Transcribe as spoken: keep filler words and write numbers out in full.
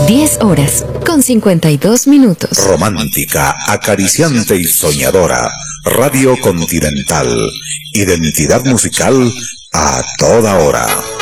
diez horas con cincuenta y dos minutos. Romántica, acariciante y soñadora. Radio Continental. Identidad musical a toda hora.